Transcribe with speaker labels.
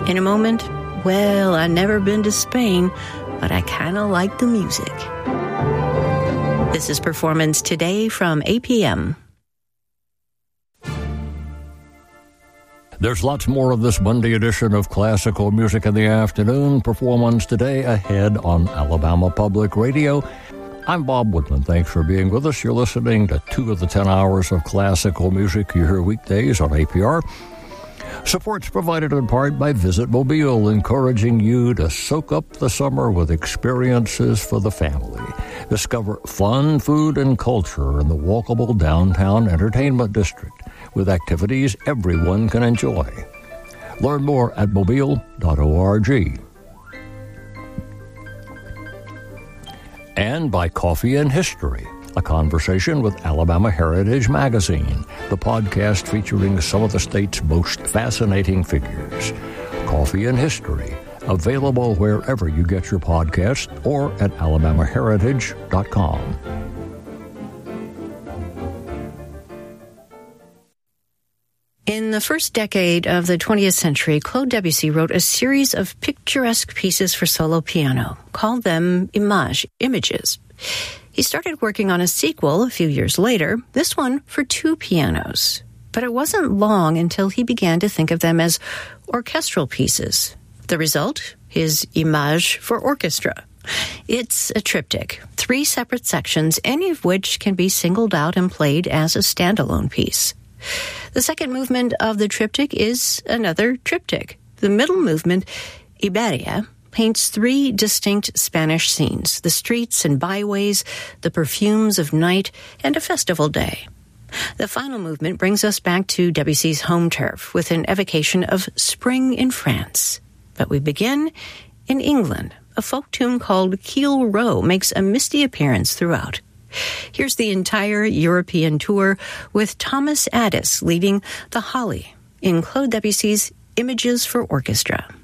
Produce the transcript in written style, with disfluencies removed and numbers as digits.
Speaker 1: In a moment, well, I've never been to Spain, but I kind of like the music. This is Performance Today from APM.
Speaker 2: There's lots more of this Monday edition of Classical Music in the Afternoon. Performance Today ahead on Alabama Public Radio. I'm Bob Woodman. Thanks for being with us. You're listening to 2 of the 10 hours of classical music you hear weekdays on APR. Support's provided in part by Visit Mobile, encouraging you to soak up the summer with experiences for the family. Discover fun, food, and culture in the walkable downtown entertainment district with activities everyone can enjoy. Learn more at mobile.org. And by Coffee and History, a conversation with Alabama Heritage Magazine, the podcast featuring some of the state's most fascinating figures. Coffee and History, available wherever you get your podcasts or at alabamaheritage.com.
Speaker 1: In the first decade of the 20th century, Claude Debussy wrote a series of picturesque pieces for solo piano, called them images. He started working on a sequel a few years later, this one for 2 pianos. But it wasn't long until he began to think of them as orchestral pieces. The result? His Images for orchestra. It's a triptych, 3 separate sections, any of which can be singled out and played as a standalone piece. The second movement of the triptych is another triptych. The middle movement, Iberia, paints 3 distinct Spanish scenes, the streets and byways, the perfumes of night, and a festival day. The final movement brings us back to Debussy's home turf with an evocation of spring in France. But we begin in England. A folk tune called Keel Row makes a misty appearance throughout. Here's the entire European tour with Thomas Addis leading the Holly in Claude Debussy's Images for Orchestra.